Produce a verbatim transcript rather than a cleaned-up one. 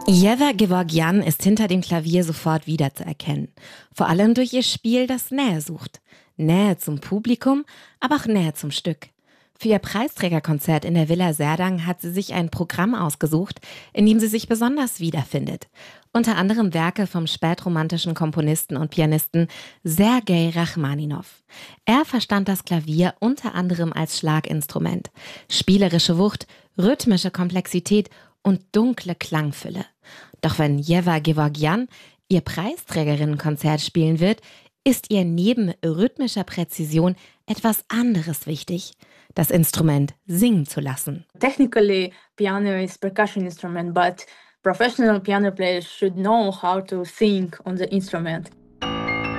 Jewher Gevorgyan ist hinter dem Klavier sofort wiederzuerkennen. Vor allem durch ihr Spiel, das Nähe sucht. Nähe zum Publikum, aber auch Nähe zum Stück. Für ihr Preisträgerkonzert in der Villa Serdang hat sie sich ein Programm ausgesucht, in dem sie sich besonders wiederfindet. Unter anderem Werke vom spätromantischen Komponisten und Pianisten Sergei Rachmaninov. Er verstand das Klavier unter anderem als Schlaginstrument. Spielerische Wucht, rhythmische Komplexität und dunkle Klangfülle. Doch wenn Jewher Gevorgyan ihr Preisträgerinnenkonzert spielen wird, ist ihr neben rhythmischer Präzision etwas anderes wichtig: das Instrument singen zu lassen. Technically, piano is a percussion instrument, but professional piano players should know how to sing on the instrument.